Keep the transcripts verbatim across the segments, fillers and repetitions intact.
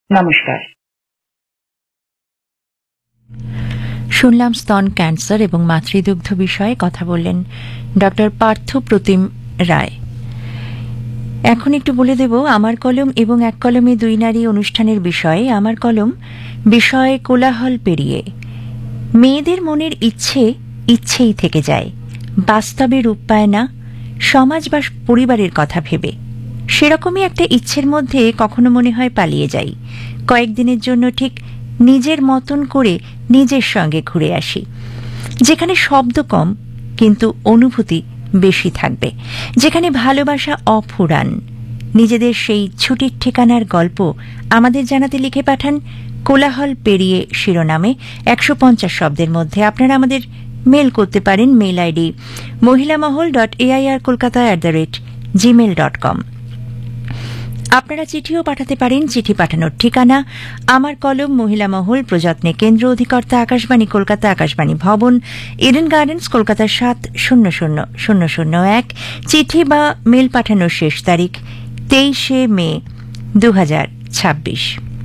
নমস্কার। শুনলাম স্তন ক্যান্সার এবং মাতৃদুগ্ধ বিষয়ে কথা বললেন ডক্টর পার্থ প্রতিম রায়। এখন একটু বলে দেব আমার কলম এবং এক কলমে দুই নারী অনুষ্ঠানের বিষয়ে। আমার কলম বিষয় কোলাহল পেরিয়ে। মেয়েদের মনের ইচ্ছে ইচ্ছেই থেকে যায়, বাস্তবে রূপ পায় না সমাজ বা পরিবারের কথা ভেবে। সেরকমই একটা ইচ্ছের মধ্যে কখনো মনে হয় পালিয়ে যাই, কয়েকদিনের জন্য ঠিক নিজের মতন করে নিজের সঙ্গে ঘুরে আসি, যেখানে শব্দ কম কিন্তু অনুভূতি বেশি থাকবে, যেখানে ভালোবাসা অফুরান। নিজেদের সেই ছুটির ঠিকানার গল্প আমাদের জানাতে লিখে পাঠান কোলাহল পেরিয়ে শিরোনামে একশো পঞ্চাশ শব্দের মধ্যে। আপনারা আমাদের মেল করতে পারেন mail ID মহিলামহল dot AIR Kolkata at the rate Gmail dot com. আপনারা চিঠিও পাঠাতে পারেন। চিঠি পাঠানোর ঠিকানা আমার কলম, মহিলা মহল, প্রযত্নে কেন্দ্র, অধিকর্তা আকাশবাণী কলকাতা, আকাশবাণী ভবন, ইডেন গার্ডেন্স, কলকাতা সাত শূন্য শূন্য শূন্য শূন্য এক। চিঠি বা মেল পাঠানোর শেষ তারিখ তেইশে মে দু হাজার ছাব্বিশ।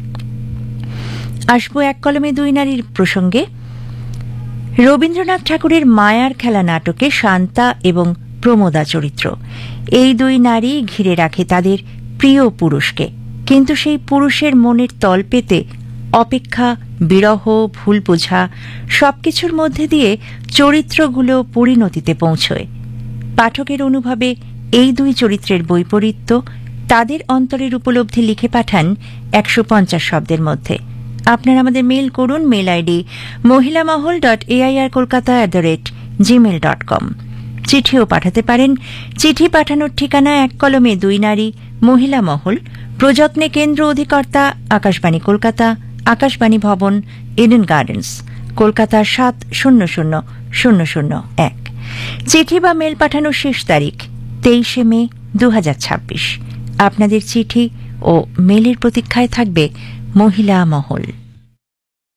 আসবো এক কলমে দুই নারীর প্রসঙ্গে। রবীন্দ্রনাথ ঠাকুরের মায়ার খেলা নাটকে শান্তা এবং প্রমোদা চরিত্র। এই দুই নারী ঘিরে রাখে তাদের প্রিয় পুরুষকে, কিন্তু সেই পুরুষের মনের তল পেতে অপেক্ষা, বিরহ, ভুল বোঝা সবকিছুর মধ্যে দিয়ে চরিত্রগুলো পরিণতিতে পৌঁছয়। পাঠকের অনুভবে এই দুই চরিত্রের বৈপরীত্য তাদের অন্তরের উপলব্ধি লিখে পাঠান একশো পঞ্চাশ শব্দের মধ্যে। আপনারা আমাদের মেল করুন mail ID মহিলামহল dot AIR Kolkata at the rate Gmail dot com. চিঠিও পাঠাতে পারেন। চিঠি পাঠানোর ঠিকানা এক কলমে দুই নারী, মহিলা মহল, প্রযত্নে কেন্দ্র, অধিকর্তা আকাশবাণী কলকাতা, আকাশবাণী ভবন, ইডেন গার্ডেন্স, কলকাতা সাত শূন্য শূন্য শূন্য শূন্য এক। চিঠি বা মেল পাঠানোর শেষ তারিখ তেইশে মে দু হাজার ছাব্বিশ। আপনাদের চিঠি ও মেলের প্রতীক্ষায় থাকবে মহিলা মহল।